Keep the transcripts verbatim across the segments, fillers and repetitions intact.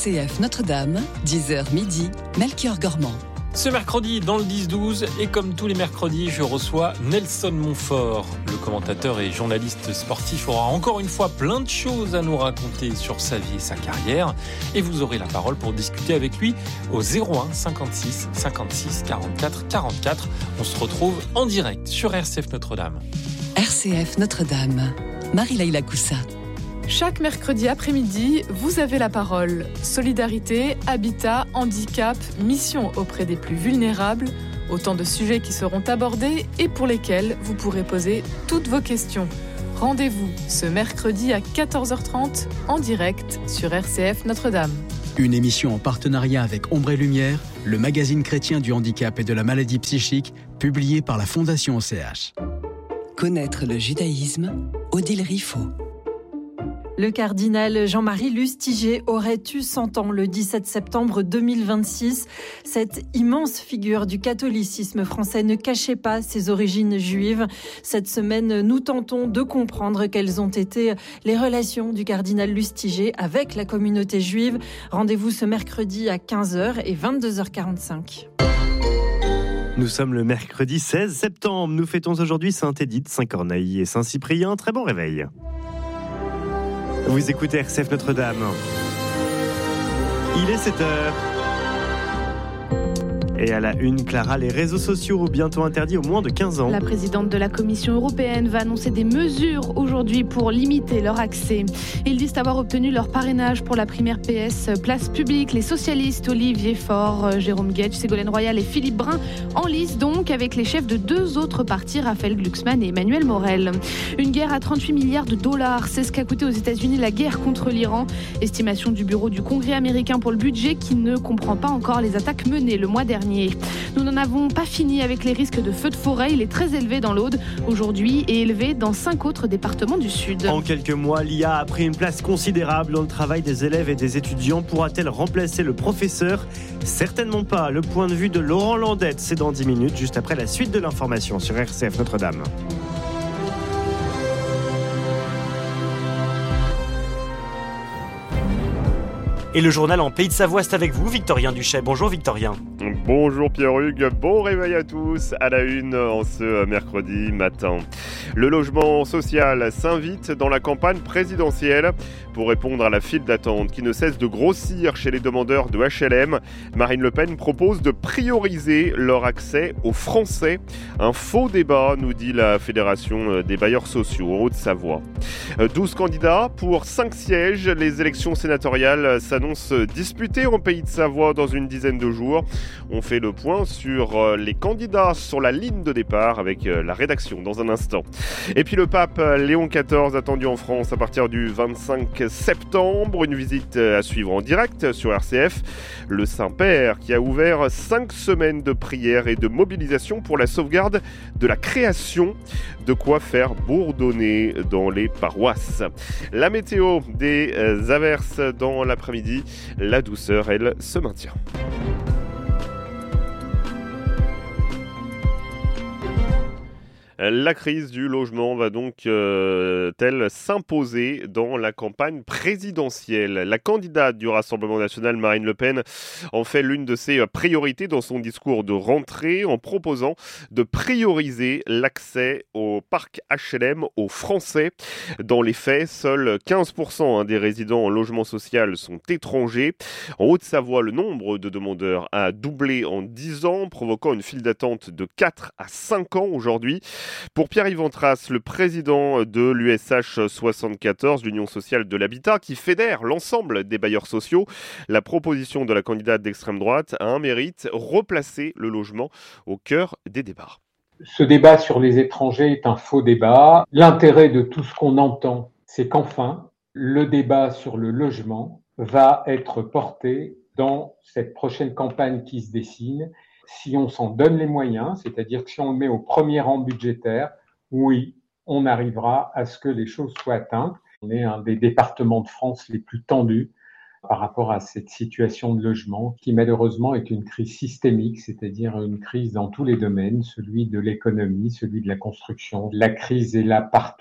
C F Notre-Dame, dix heures midi, Melchior Gormand. Ce mercredi, dans le dix douze, et comme tous les mercredis, je reçois Nelson Montfort. Le commentateur et journaliste sportif aura encore une fois plein de choses à nous raconter sur sa vie et sa carrière. Et vous aurez la parole pour discuter avec lui au zéro un cinquante-six cinquante-six quarante-quatre quarante-quatre. On se retrouve en direct sur R C F Notre-Dame. R C F Notre-Dame, Marie-Laïla Coussa. Chaque mercredi après-midi, vous avez la parole. Solidarité, habitat, handicap, mission auprès des plus vulnérables, autant de sujets qui seront abordés et pour lesquels vous pourrez poser toutes vos questions. Rendez-vous ce mercredi à quatorze heures trente en direct sur R C F Notre-Dame. Une émission en partenariat avec Ombre et Lumière, le magazine chrétien du handicap et de la maladie psychique, publié par la Fondation O C H. Connaître le judaïsme, Odile Riffaut. Le cardinal Jean-Marie Lustiger aurait eu cent ans le dix-sept septembre deux mille vingt-six. Cette immense figure du catholicisme français ne cachait pas ses origines juives. Cette semaine, nous tentons de comprendre quelles ont été les relations du cardinal Lustiger avec la communauté juive. Rendez-vous ce mercredi à quinze heures et vingt-deux heures quarante-cinq. Nous sommes le mercredi seize septembre. Nous fêtons aujourd'hui Sainte-Édith, Saint-Corneille et Saint-Cyprien. Très bon réveil. Vous écoutez R C F Notre-Dame. Il est sept heures. Et à la une, Clara, les réseaux sociaux bientôt interdits aux moins de quinze ans. La présidente de la Commission européenne va annoncer des mesures aujourd'hui pour limiter leur accès. Ils disent avoir obtenu leur parrainage pour la primaire P S Place Publique. Les socialistes Olivier Faure, Jérôme Guedj, Ségolène Royal et Philippe Brun en lice donc avec les chefs de deux autres partis, Raphaël Glucksmann et Emmanuel Morel. Une guerre à trente-huit milliards de dollars, c'est ce qu'a coûté aux États-Unis la guerre contre l'Iran. Estimation du bureau du Congrès américain pour le budget qui ne comprend pas encore les attaques menées le mois dernier. Nous n'en avons pas fini avec les risques de feux de forêt. Il est très élevé dans l'Aude aujourd'hui et élevé dans cinq autres départements du Sud. En quelques mois, l'I A a pris une place considérable dans le travail des élèves et des étudiants. Pourra-t-elle remplacer le professeur ? Certainement pas. Le point de vue de Laurent Landette, c'est dans dix minutes, juste après la suite de l'information sur R C F Notre-Dame. Et le journal en Pays de Savoie, c'est avec vous, Victorien Duchet. Bonjour Victorien. Bonjour Pierre-Hugues, bon réveil à tous. À la une en ce mercredi matin. Le logement social s'invite dans la campagne présidentielle. Pour répondre à la file d'attente qui ne cesse de grossir chez les demandeurs de H L M, Marine Le Pen propose de prioriser leur accès aux Français. Un faux débat, nous dit la Fédération des bailleurs sociaux en Haute-Savoie. douze candidats pour cinq sièges. Les élections sénatoriales s'annoncent disputées en Pays de Savoie dans une dizaine de jours. On fait le point sur les candidats sur la ligne de départ avec la rédaction dans un instant. Et puis le pape Léon quatorze attendu en France à partir du vingt-cinq septembre. Une visite à suivre en direct sur R C F. Le Saint-Père qui a ouvert cinq semaines de prière et de mobilisation pour la sauvegarde de la création. De quoi faire bourdonner dans les paroisses. La météo, des averses dans l'après-midi. La douceur, elle, se maintient. La crise du logement va donc euh, telle s'imposer dans la campagne présidentielle. La candidate du Rassemblement national, Marine Le Pen, en fait l'une de ses priorités dans son discours de rentrée en proposant de prioriser l'accès au parc H L M aux Français. Dans les faits, seuls quinze pour cent des résidents en logement social sont étrangers. En Haute-Savoie, le nombre de demandeurs a doublé en dix ans, provoquant une file d'attente de quatre à cinq ans aujourd'hui. Pour Pierre-Yves Antras, le président de l'U S H soixante-quatorze, l'Union sociale de l'habitat, qui fédère l'ensemble des bailleurs sociaux, la proposition de la candidate d'extrême droite a un mérite, replacer le logement au cœur des débats. Ce débat sur les étrangers est un faux débat. L'intérêt de tout ce qu'on entend, c'est qu'enfin, le débat sur le logement va être porté dans cette prochaine campagne qui se dessine. Si on s'en donne les moyens, c'est-à-dire que si on le met au premier rang budgétaire, oui, on arrivera à ce que les choses soient atteintes. On est un des départements de France les plus tendus par rapport à cette situation de logement qui malheureusement est une crise systémique, c'est-à-dire une crise dans tous les domaines, celui de l'économie, celui de la construction. La crise est là partout.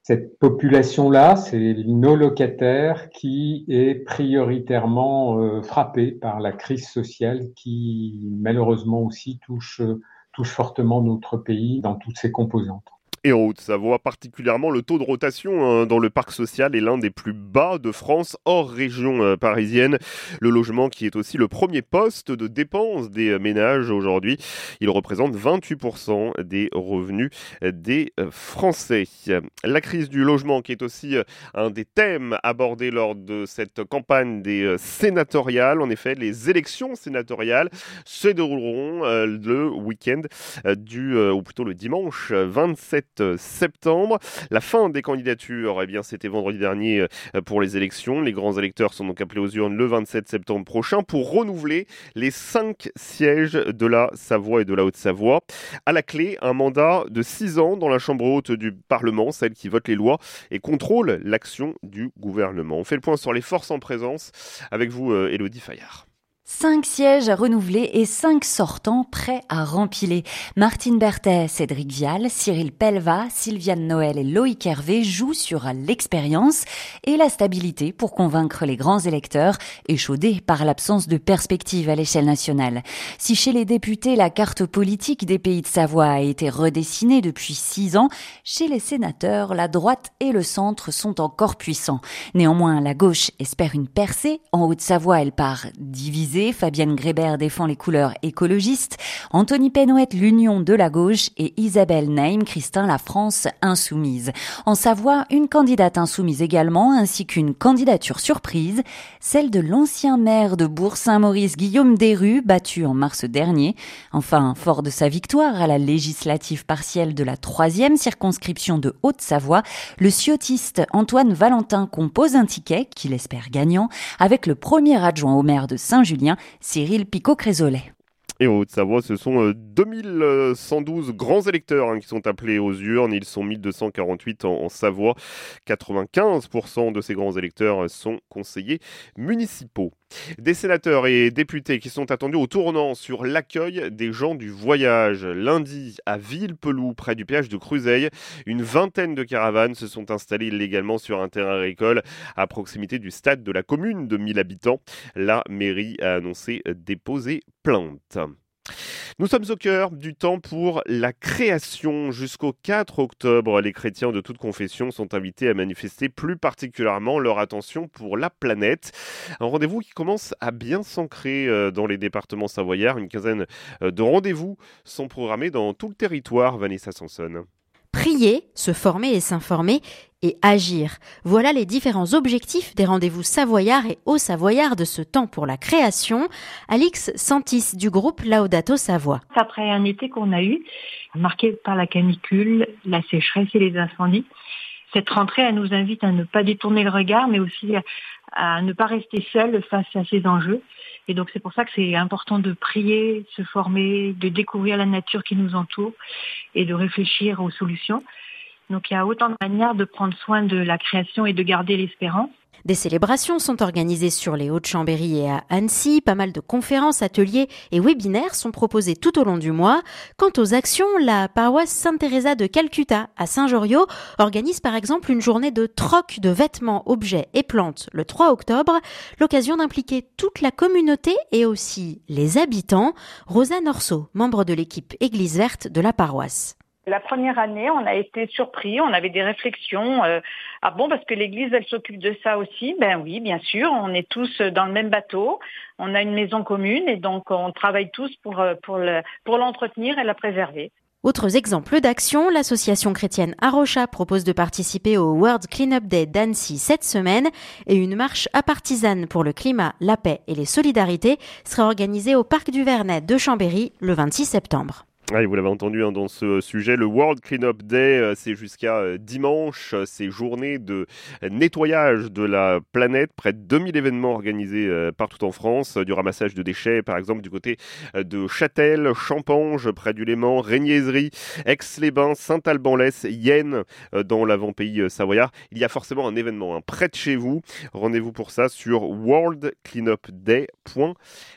Cette population-là, c'est nos locataires qui est prioritairement euh, frappée par la crise sociale qui malheureusement aussi touche, touche fortement notre pays dans toutes ses composantes. Et en Haute-Savoie, particulièrement, le taux de rotation hein, dans le parc social est l'un des plus bas de France, hors région euh, parisienne. Le logement qui est aussi le premier poste de dépenses des euh, ménages aujourd'hui. Il représente vingt-huit pour cent des revenus euh, des euh, Français. La crise du logement qui est aussi euh, un des thèmes abordés lors de cette campagne des euh, sénatoriales. En effet, les élections sénatoriales se dérouleront euh, le week-end euh, du, euh, ou plutôt le dimanche vingt-sept septembre. La fin des candidatures, eh bien, c'était vendredi dernier pour les élections. Les grands électeurs sont donc appelés aux urnes le vingt-sept septembre prochain pour renouveler les cinq sièges de la Savoie et de la Haute-Savoie. À la clé, un mandat de six ans dans la Chambre haute du Parlement, celle qui vote les lois et contrôle l'action du gouvernement. On fait le point sur les forces en présence avec vous, Élodie Fayard. Cinq sièges à renouveler et cinq sortants prêts à rempiler. Martine Berthet, Cédric Vial, Cyril Pelva, Sylviane Noël et Loïc Hervé jouent sur l'expérience et la stabilité pour convaincre les grands électeurs, échaudés par l'absence de perspective à l'échelle nationale. Si chez les députés, la carte politique des Pays de Savoie a été redessinée depuis six ans, chez les sénateurs, la droite et le centre sont encore puissants. Néanmoins, la gauche espère une percée. En Haute-Savoie, elle part divisée. Fabienne Grébert défend les couleurs écologistes, Anthony Penouette l'union de la gauche et Isabelle Naïm-Christin la France insoumise. En Savoie, une candidate insoumise également, ainsi qu'une candidature surprise, celle de l'ancien maire de Bourg-Saint-Maurice Guillaume Desrues, battu en mars dernier. Enfin, fort de sa victoire à la législative partielle de la troisième circonscription de Haute-Savoie, le ciotiste Antoine Valentin compose un ticket, qu'il espère gagnant, avec le premier adjoint au maire de Saint-Julien, Cyril Picot-Crésolet. Et en Haute-Savoie, ce sont deux mille cent douze grands électeurs hein, qui sont appelés aux urnes. Ils sont mille deux cent quarante-huit en, en Savoie. quatre-vingt-quinze pour cent de ces grands électeurs sont conseillers municipaux. Des sénateurs et députés qui sont attendus au tournant sur l'accueil des gens du voyage. Lundi, à Villepeloux, près du péage de Cruseilles, une vingtaine de caravanes se sont installées illégalement sur un terrain agricole à proximité du stade de la commune de mille habitants. La mairie a annoncé déposer plainte. Nous sommes au cœur du temps pour la création. Jusqu'au quatre octobre, les chrétiens de toute confession sont invités à manifester plus particulièrement leur attention pour la planète. Un rendez-vous qui commence à bien s'ancrer dans les départements savoyards. Une quinzaine de rendez-vous sont programmés dans tout le territoire. Vanessa Sanson. Prier, se former et s'informer et agir. Voilà les différents objectifs des rendez-vous savoyards et haut-savoyards de ce temps pour la création. Alix Santis du groupe Laudato Savoie. Après un été qu'on a eu, marqué par la canicule, la sécheresse et les incendies, cette rentrée, elle nous invite à ne pas détourner le regard, mais aussi à, à ne pas rester seul face à ces enjeux. Et donc c'est pour ça que c'est important de prier, se former, de découvrir la nature qui nous entoure et de réfléchir aux solutions. Donc il y a autant de manières de prendre soin de la création et de garder l'espérance. Des célébrations sont organisées sur les Hauts-de-Chambéry et à Annecy. Pas mal de conférences, ateliers et webinaires sont proposés tout au long du mois. Quant aux actions, la paroisse Sainte-Thérèse de Calcutta à Saint-Joriot organise par exemple une journée de troc de vêtements, objets et plantes le trois octobre. L'occasion d'impliquer toute la communauté et aussi les habitants. Rosa Norceau, membre de l'équipe Église verte de la paroisse. La première année, on a été surpris, on avait des réflexions. Euh, ah bon, parce que l'Église, elle s'occupe de ça aussi. Ben oui, bien sûr, on est tous dans le même bateau. On a une maison commune et donc on travaille tous pour pour le, pour l'entretenir et la préserver. Autres exemples d'action, l'association chrétienne Arocha propose de participer au World Cleanup Day d'Annecy cette semaine et une marche apartisane pour le climat, la paix et les solidarités sera organisée au Parc du Vernet de Chambéry le vingt-six septembre. Ah, vous l'avez entendu hein, dans ce sujet, le World Cleanup Day, c'est jusqu'à dimanche, c'est journée de nettoyage de la planète, près de deux mille événements organisés euh, partout en France, du ramassage de déchets par exemple du côté de Châtel, Champange, près du Léman, Régniézerie, Aix-les-Bains, Saint-Alban-Lès, Yenne, euh, dans l'avant-pays savoyard. Il y a forcément un événement hein, près de chez vous, rendez-vous pour ça sur world cleanup day point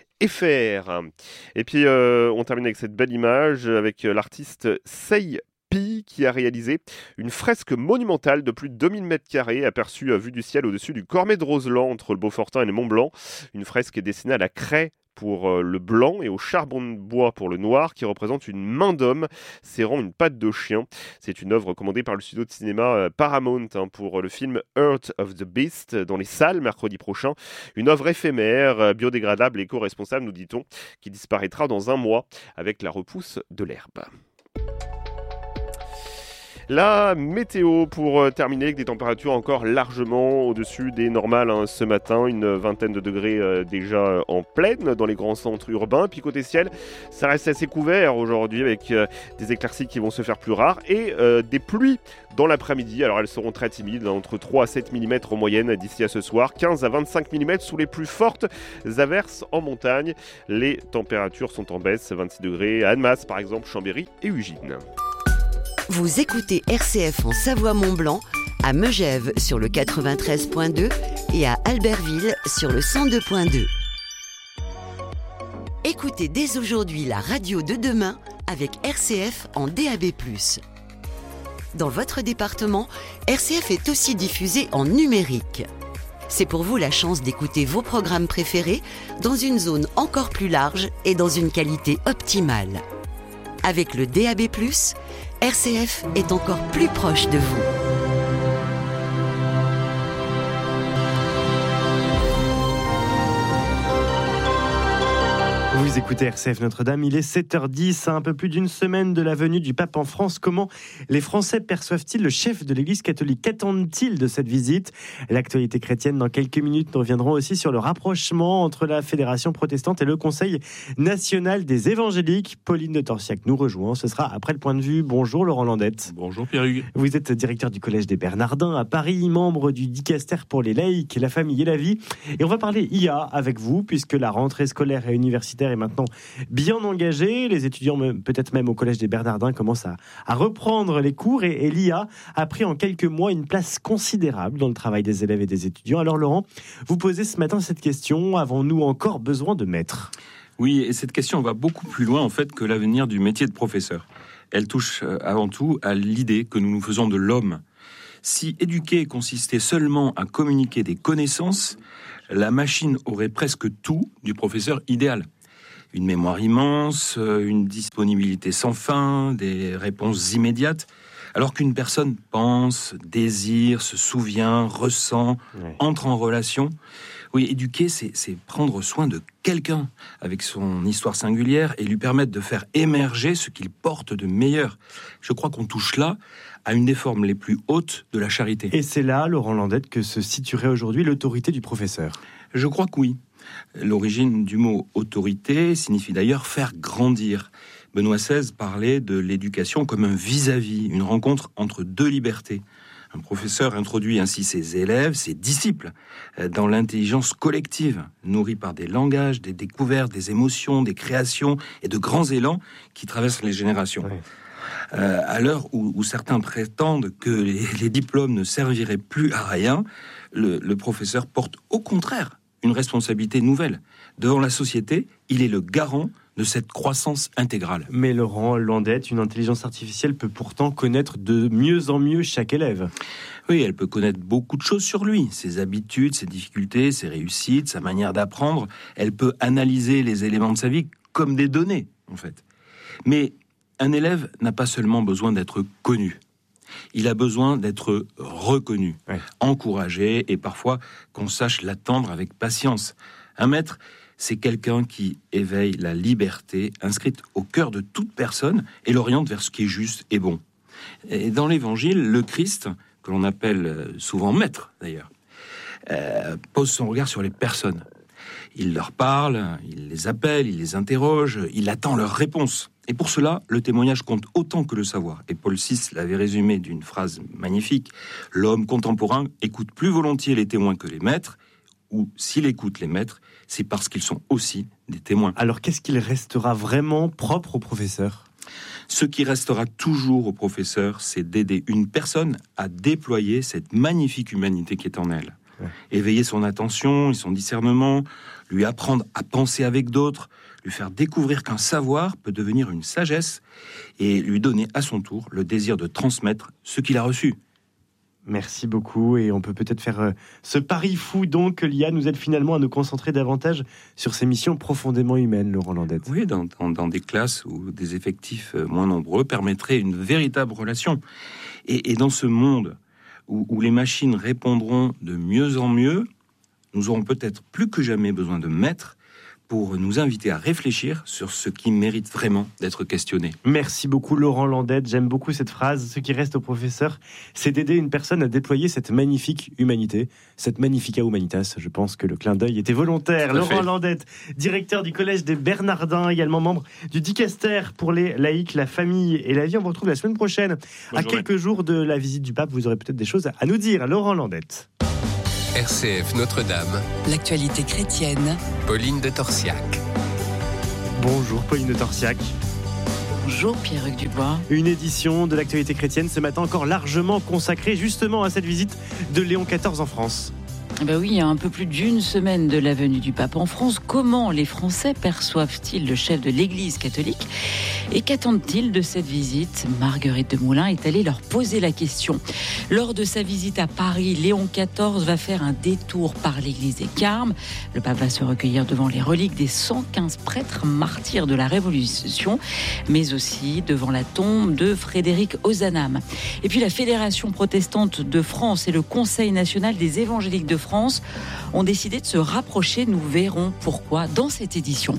F R. Et puis euh, on termine avec cette belle image avec l'artiste Sei Pi qui a réalisé une fresque monumentale de plus de deux mille mètres carrés aperçue à vue du ciel au-dessus du Cormet de Roseland entre le Beaufortin et le Mont Blanc. Une fresque dessinée à la craie pour le blanc et au charbon de bois pour le noir, qui représente une main d'homme serrant une patte de chien. C'est une œuvre commandée par le studio de cinéma Paramount hein, pour le film Heart of the Beast dans les salles mercredi prochain. Une œuvre éphémère, biodégradable et éco-responsable, nous dit-on, qui disparaîtra dans un mois avec la repousse de l'herbe. La météo pour terminer avec des températures encore largement au-dessus des normales hein, ce matin, une vingtaine de degrés euh, déjà en pleine dans les grands centres urbains. Puis côté ciel, ça reste assez couvert aujourd'hui avec euh, des éclaircies qui vont se faire plus rares et euh, des pluies dans l'après-midi. Alors elles seront très timides, hein, entre trois à sept millimètres en moyenne d'ici à ce soir, quinze à vingt-cinq millimètres sous les plus fortes averses en montagne. Les températures sont en baisse, vingt-six degrés à Annemasse par exemple, Chambéry et Ugine. Vous écoutez R C F en Savoie-Mont-Blanc, à Megève sur le quatre-vingt-treize point deux et à Albertville sur le cent deux point deux. Écoutez dès aujourd'hui la radio de demain avec R C F en D A B plus. Dans votre département, R C F est aussi diffusé en numérique. C'est pour vous la chance d'écouter vos programmes préférés dans une zone encore plus large et dans une qualité optimale. Avec le D A B plus, R C F est encore plus proche de vous. Vous écoutez R C F Notre-Dame, il est sept heures dix, à un peu plus d'une semaine de la venue du pape en France. Comment les Français perçoivent-ils le chef de l'Église catholique? Qu'attendent-ils de cette visite? L'actualité chrétienne dans quelques minutes. Nous reviendrons aussi sur le rapprochement entre la Fédération protestante et le Conseil national des évangéliques. Pauline de Torsiac nous rejoint, ce sera après le point de vue. Bonjour Laurent Landette. Bonjour Pierre-Hugues. Vous êtes directeur du Collège des Bernardins à Paris, membre du dicaster pour les laïcs, la famille et la vie. Et on va parler I A avec vous, puisque la rentrée scolaire et universitaire est maintenant bien engagée. Les étudiants, peut-être même au Collège des Bernardins, commencent à, à reprendre les cours et, et l'I A a pris en quelques mois une place considérable dans le travail des élèves et des étudiants. Alors Laurent, vous posez ce matin cette question: avons-nous encore besoin de maîtres? Oui, et cette question va beaucoup plus loin en fait que l'avenir du métier de professeur. Elle touche avant tout à l'idée que nous nous faisons de l'homme. Si éduquer consistait seulement à communiquer des connaissances, la machine aurait presque tout du professeur idéal. Une mémoire immense, une disponibilité sans fin, des réponses immédiates, alors qu'une personne pense, désire, se souvient, ressent, ouais. entre en relation. Oui, éduquer, c'est, c'est prendre soin de quelqu'un avec son histoire singulière et lui permettre de faire émerger ce qu'il porte de meilleur. Je crois qu'on touche là à une des formes les plus hautes de la charité. Et c'est là, Laurent Landette, que se situerait aujourd'hui l'autorité du professeur. Je crois que oui. L'origine du mot « autorité » signifie d'ailleurs « faire grandir ». Benoît seize parlait de l'éducation comme un vis-à-vis, une rencontre entre deux libertés. Un professeur introduit ainsi ses élèves, ses disciples, dans l'intelligence collective, nourrie par des langages, des découvertes, des émotions, des créations et de grands élans qui traversent les générations. Oui. Euh, à l'heure où, où certains prétendent que les, les diplômes ne serviraient plus à rien, le, le professeur porte au contraire une responsabilité nouvelle. Devant la société, il est le garant de cette croissance intégrale. Mais Laurent Landette, une intelligence artificielle peut pourtant connaître de mieux en mieux chaque élève. Oui, elle peut connaître beaucoup de choses sur lui, ses habitudes, ses difficultés, ses réussites, sa manière d'apprendre. Elle peut analyser les éléments de sa vie comme des données, en fait. Mais un élève n'a pas seulement besoin d'être connu. Il a besoin d'être reconnu, ouais. encouragé et parfois qu'on sache l'attendre avec patience. Un maître, c'est quelqu'un qui éveille la liberté inscrite au cœur de toute personne et l'oriente vers ce qui est juste et bon. Et dans l'Évangile, le Christ, que l'on appelle souvent maître d'ailleurs, euh, pose son regard sur les personnes. Il leur parle, il les appelle, il les interroge, il attend leurs réponses. Et pour cela, le témoignage compte autant que le savoir. Et Paul six l'avait résumé d'une phrase magnifique. L'homme contemporain écoute plus volontiers les témoins que les maîtres, ou s'il écoute les maîtres, c'est parce qu'ils sont aussi des témoins. Alors qu'est-ce qu'il restera vraiment propre au professeur ? Ce qui restera toujours au professeur, c'est d'aider une personne à déployer cette magnifique humanité qui est en elle. Ouais. Éveiller son attention et son discernement, lui apprendre à penser avec d'autres, lui faire découvrir qu'un savoir peut devenir une sagesse et lui donner à son tour le désir de transmettre ce qu'il a reçu. Merci beaucoup, et on peut peut-être faire euh, ce pari fou donc que l'I A nous aide finalement à nous concentrer davantage sur ces missions profondément humaines, Laurent Landette. Oui, dans, dans, dans des classes où des effectifs moins nombreux permettraient une véritable relation. Et, et dans ce monde où, où les machines répondront de mieux en mieux, nous aurons peut-être plus que jamais besoin de maîtres pour nous inviter à réfléchir sur ce qui mérite vraiment d'être questionné. Merci beaucoup Laurent Landette, j'aime beaucoup cette phrase. Ce qui reste au professeur, c'est d'aider une personne à déployer cette magnifique humanité, cette magnifica humanitas. Je pense que le clin d'œil était volontaire. Laurent Landette, directeur du Collège des Bernardins, également membre du Dicaster pour les laïcs, la famille et la vie. On vous retrouve la semaine prochaine. Bonne à journée. Quelques jours de la visite du pape, vous aurez peut-être des choses à nous dire. Laurent Landette. R C F Notre-Dame. L'actualité chrétienne. Pauline de Torsiac. Bonjour Pauline de Torsiac. Bonjour Pierre-Hugues Dubois. Une édition de l'actualité chrétienne ce matin encore largement consacrée justement à cette visite de Léon quatorze en France. Ben oui, il y a un peu plus d'une semaine de la venue du pape en France. Comment les Français perçoivent-ils le chef de l'Église catholique ? Et qu'attendent-ils de cette visite ? Marguerite de Moulin est allée leur poser la question. Lors de sa visite à Paris, Léon quatorze va faire un détour par l'église des Carmes. Le pape va se recueillir devant les reliques des cent quinze prêtres martyrs de la Révolution, mais aussi devant la tombe de Frédéric Ozanam. Et puis la Fédération protestante de France et le Conseil national des évangéliques de France ont décidé de se rapprocher. Nous verrons pourquoi dans cette édition.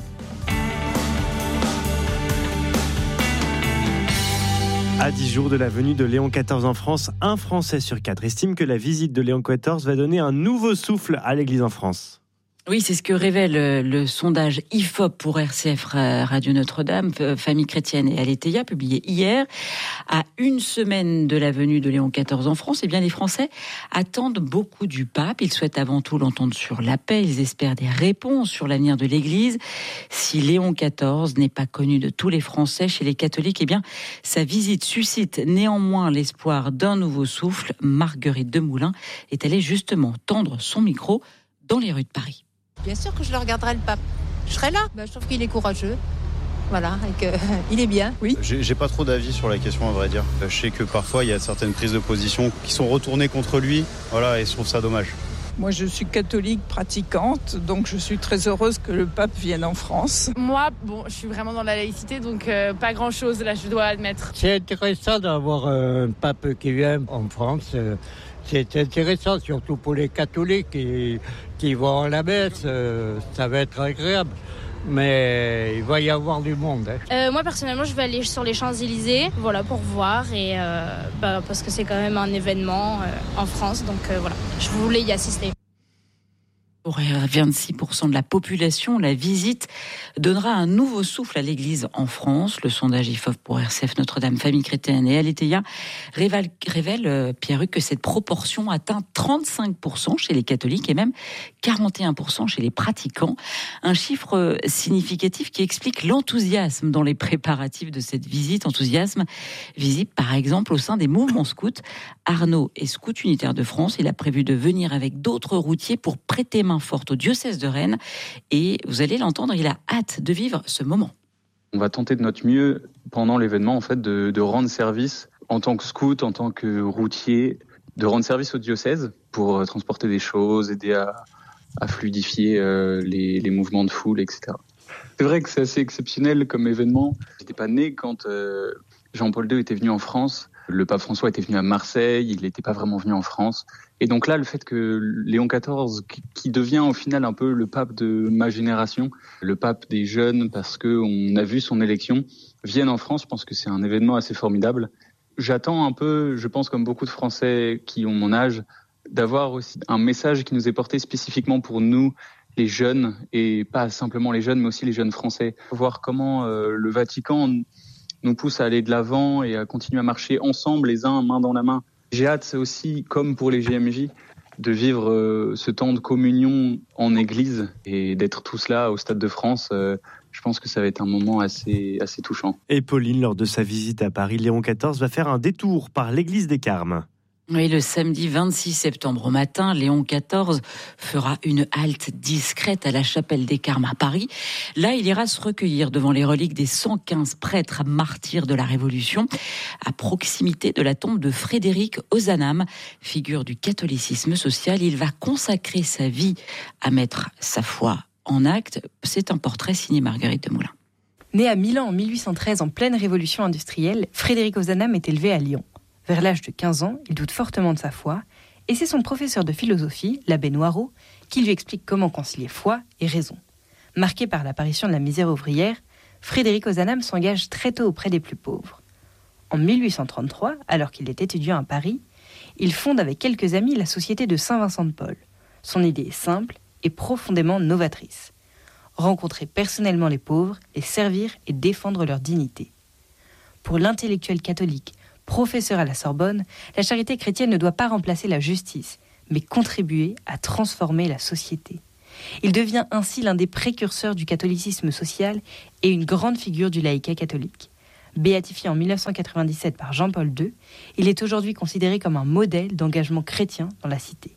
À dix jours de la venue de Léon quatorze en France, un Français sur quatre estime que la visite de Léon quatorze va donner un nouveau souffle à l'Église en France. Oui, c'est ce que révèle le sondage I F O P pour R C F Radio Notre-Dame, Famille chrétienne et Aletheia, publié hier. À une semaine de la venue de Léon quatorze en France, eh bien, les Français attendent beaucoup du pape. Ils souhaitent avant tout l'entendre sur la paix. Ils espèrent des réponses sur l'avenir de l'Église. Si Léon quatorze n'est pas connu de tous les Français, chez les catholiques, eh bien, sa visite suscite néanmoins l'espoir d'un nouveau souffle. Marguerite de Moulin est allée justement tendre son micro dans les rues de Paris. Bien sûr que je le regarderai, le pape. Je serai là. Ben, je trouve qu'il est courageux. Voilà, et qu'il est bien, oui. J'ai, j'ai pas trop d'avis sur la question, à vrai dire. Je sais que parfois, il y a certaines prises de position qui sont retournées contre lui. Voilà, et je trouve ça dommage. Moi, je suis catholique pratiquante, donc je suis très heureuse que le pape vienne en France. Moi, bon, je suis vraiment dans la laïcité, donc euh, pas grand-chose, là, je dois admettre. C'est intéressant d'avoir un pape qui vient en France. C'est intéressant, surtout pour les catholiques qui, qui vont à la messe. Ça va être agréable. Mais il va y avoir du monde. Hein. Euh, moi, personnellement, je vais aller sur les Champs-Élysées, voilà, pour voir, et euh, bah, parce que c'est quand même un événement euh, en France, donc euh, voilà, je voulais y assister. Pour vingt-six pour cent de la population, la visite donnera un nouveau souffle à l'Église en France. Le sondage I F O P pour R C F Notre-Dame, Famille chrétienne et Aletheia révèle, révèle Pierre-Hugues, que cette proportion atteint trente-cinq pour cent chez les catholiques et même quarante et un pour cent chez les pratiquants. Un chiffre significatif qui explique l'enthousiasme dans les préparatifs de cette visite. Enthousiasme visible par exemple au sein des mouvements scouts. Arnaud est scout unitaire de France. Il a prévu de venir avec d'autres routiers pour prêter main forte au diocèse de Rennes, et vous allez l'entendre, il a hâte de vivre ce moment. On va tenter de notre mieux pendant l'événement en fait de, de rendre service en tant que scout, en tant que routier, de rendre service au diocèse pour transporter des choses, aider à, à fluidifier euh, les, les mouvements de foule, et cetera. C'est vrai que c'est assez exceptionnel comme événement. J'étais pas né quand euh, Jean-Paul deux était venu en France. Le pape François était venu à Marseille, il n'était pas vraiment venu en France. Et donc là, le fait que Léon quatorze, qui devient au final un peu le pape de ma génération, le pape des jeunes, parce qu'on a vu son élection, vienne en France, je pense que c'est un événement assez formidable. J'attends un peu, je pense comme beaucoup de Français qui ont mon âge, d'avoir aussi un message qui nous est porté spécifiquement pour nous, les jeunes, et pas simplement les jeunes, mais aussi les jeunes Français. Voir comment euh, le Vatican nous pousse à aller de l'avant et à continuer à marcher ensemble, les uns main dans la main. J'ai hâte aussi, comme pour les J M J, de vivre euh, ce temps de communion en église et d'être tous là au Stade de France. Euh, je pense que ça va être un moment assez, assez touchant. Et Pauline, lors de sa visite à Paris, Léon quatorze va faire un détour par l'église des Carmes. Oui, le samedi vingt-six septembre au matin, Léon quatorze fera une halte discrète à la chapelle des Carmes à Paris. Là, il ira se recueillir devant les reliques des cent quinze prêtres martyrs de la Révolution, à proximité de la tombe de Frédéric Ozanam, figure du catholicisme social. Il va consacrer sa vie à mettre sa foi en acte. C'est un portrait signé Marguerite Demoulin. Né à Milan en mille huit cent treize en pleine révolution industrielle, Frédéric Ozanam est élevé à Lyon. Vers l'âge de quinze ans, il doute fortement de sa foi, et c'est son professeur de philosophie, l'abbé Noirot, qui lui explique comment concilier foi et raison. Marqué par l'apparition de la misère ouvrière, Frédéric Ozanam s'engage très tôt auprès des plus pauvres. En mille huit cent trente-trois, alors qu'il est étudiant à Paris, il fonde avec quelques amis la Société de Saint-Vincent de Paul. Son idée est simple et profondément novatrice. Rencontrer personnellement les pauvres, les servir et défendre leur dignité. Pour l'intellectuel catholique, professeur à la Sorbonne, la charité chrétienne ne doit pas remplacer la justice, mais contribuer à transformer la société. Il devient ainsi l'un des précurseurs du catholicisme social et une grande figure du laïcat catholique. Béatifié en mille neuf cent quatre-vingt-dix-sept par Jean-Paul deux, il est aujourd'hui considéré comme un modèle d'engagement chrétien dans la cité.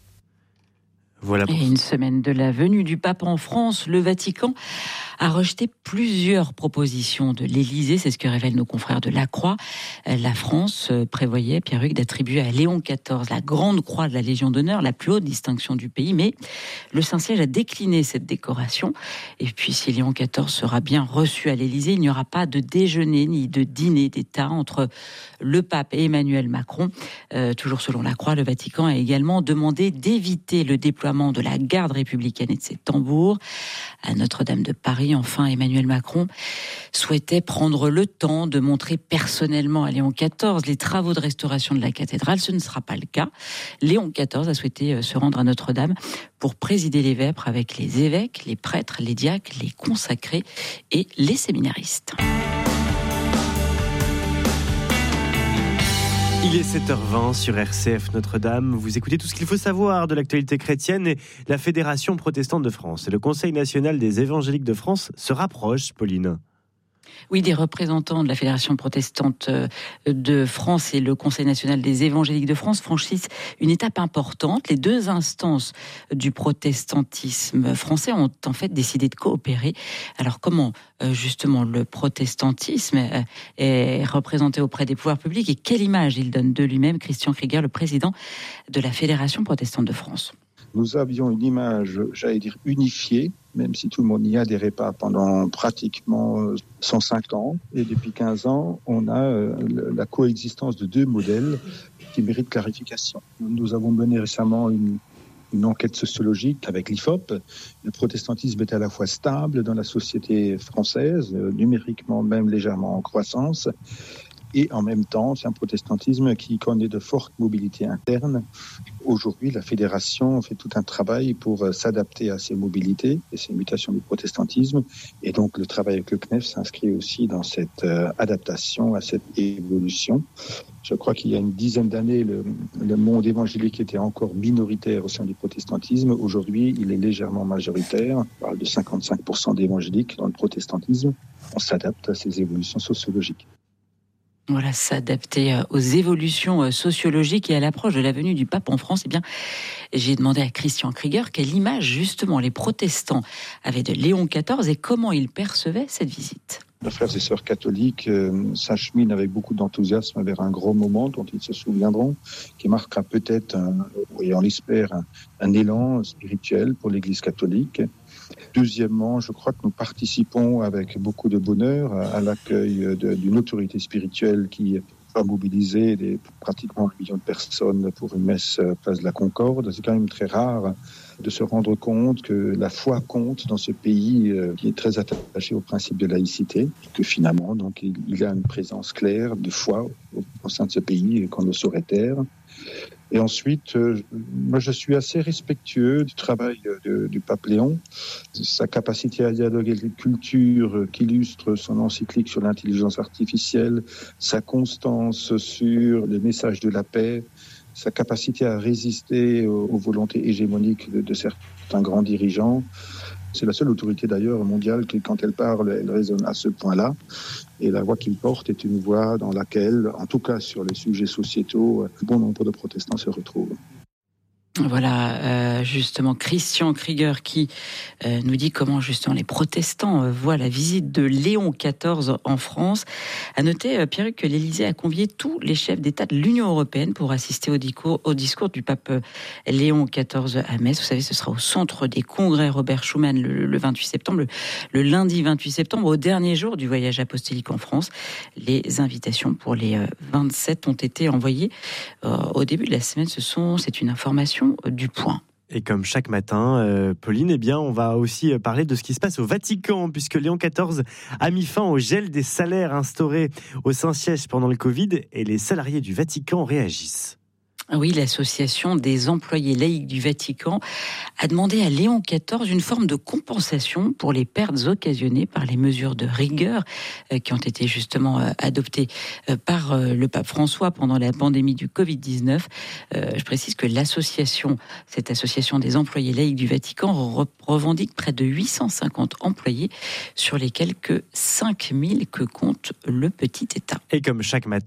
Voilà pour... Et une semaine de la venue du pape en France, le Vatican a rejeté plusieurs propositions de l'Élysée. C'est ce que révèlent nos confrères de La Croix. La France prévoyait, Pierre-Hugues, d'attribuer à Léon quatorze la Grande Croix de la Légion d'honneur, la plus haute distinction du pays. Mais le Saint-Siège a décliné cette décoration. Et puis, si Léon quatorze sera bien reçu à l'Élysée, il n'y aura pas de déjeuner ni de dîner d'État entre le pape et Emmanuel Macron. Euh, toujours selon La Croix, le Vatican a également demandé d'éviter le déploiement de la garde républicaine et de ses tambours. À Notre-Dame de Paris, enfin, Emmanuel Macron souhaitait prendre le temps de montrer personnellement à Léon quatorze les travaux de restauration de la cathédrale. Ce ne sera pas le cas. Léon quatorze a souhaité se rendre à Notre-Dame pour présider les vêpres avec les évêques, les prêtres, les diacres, les consacrés et les séminaristes. Il est sept heures vingt sur R C F Notre-Dame. Vous écoutez tout ce qu'il faut savoir de l'actualité chrétienne et la Fédération protestante de France. Et le Conseil national des évangéliques de France se rapproche, Pauline. Oui, des représentants de la Fédération protestante de France et le Conseil national des évangéliques de France franchissent une étape importante. Les deux instances du protestantisme français ont en fait décidé de coopérer. Alors comment justement le protestantisme est représenté auprès des pouvoirs publics et quelle image il donne de lui-même? Christian Krieger, le président de la Fédération protestante de France. Nous avions une image, j'allais dire, unifiée, même si tout le monde n'y adhérait pas pendant pratiquement cent cinq ans. Et depuis quinze ans, on a la coexistence de deux modèles qui méritent clarification. Nous avons mené récemment une, une enquête sociologique avec l'I F O P. Le protestantisme est à la fois stable dans la société française, numériquement même légèrement en croissance, et en même temps, c'est un protestantisme qui connaît de fortes mobilités internes. Aujourd'hui, la Fédération fait tout un travail pour s'adapter à ces mobilités et ces mutations du protestantisme. Et donc, le travail avec le C N E F s'inscrit aussi dans cette euh, adaptation, à cette évolution. Je crois qu'il y a une dizaine d'années, le, le monde évangélique était encore minoritaire au sein du protestantisme. Aujourd'hui, il est légèrement majoritaire. On parle de cinquante-cinq pour cent d'évangéliques dans le protestantisme. On s'adapte à ces évolutions sociologiques. Voilà, s'adapter aux évolutions sociologiques et à l'approche de la venue du pape en France. Eh bien, j'ai demandé à Christian Krieger quelle image, justement, les protestants avaient de Léon quatorze et comment ils percevaient cette visite. Nos frères et sœurs catholiques euh, s'acheminent avec beaucoup d'enthousiasme vers un grand moment dont ils se souviendront, qui marquera peut-être, un, et on l'espère, un, un élan spirituel pour l'Église catholique. Deuxièmement, je crois que nous participons avec beaucoup de bonheur à, à l'accueil de, d'une autorité spirituelle qui va mobiliser des, pratiquement un million de personnes pour une messe place de la Concorde. C'est quand même très rare de se rendre compte que la foi compte dans ce pays euh, qui est très attaché au principe de laïcité, que finalement, donc, il, il y a une présence claire de foi au, au sein de ce pays qu'on ne saurait taire. Et ensuite, euh, moi je suis assez respectueux du travail de, du pape Léon, sa capacité à dialoguer avec les cultures qu'illustre son encyclique sur l'intelligence artificielle, sa constance sur le message de la paix, sa capacité à résister aux, aux volontés hégémoniques de, de certains grands dirigeants, C'est la seule autorité d'ailleurs mondiale qui, quand elle parle, elle résonne à ce point-là. Et la voix qu'il porte est une voix dans laquelle, en tout cas sur les sujets sociétaux, bon nombre de protestants se retrouvent. Voilà, euh, justement, Christian Krieger qui euh, nous dit comment justement les protestants euh, voient la visite de Léon quatorze en France. À noter, euh, Pierre, que l'Élysée a convié tous les chefs d'État de l'Union européenne pour assister au discours, au discours du pape euh, Léon quatorze à Metz. Vous savez, ce sera au centre des congrès Robert Schuman le, le vingt-huit septembre, le, le lundi vingt-huit septembre, au dernier jour du voyage apostolique en France. Les invitations pour les euh, vingt-sept ont été envoyées euh, au début de la semaine. Ce sont, c'est une information du Point. Et comme chaque matin, euh, Pauline, eh bien, on va aussi parler de ce qui se passe au Vatican, puisque Léon quatorze a mis fin au gel des salaires instauré au Saint-Siège pendant le Covid, et les salariés du Vatican réagissent. Oui, l'association des employés laïcs du Vatican a demandé à Léon quatorze une forme de compensation pour les pertes occasionnées par les mesures de rigueur qui ont été justement adoptées par le pape François pendant la pandémie du covid dix-neuf. Je précise que l'association, cette association des employés laïcs du Vatican, revendique près de huit cent cinquante employés sur les quelques cinq mille que compte le petit État. Et comme chaque matin,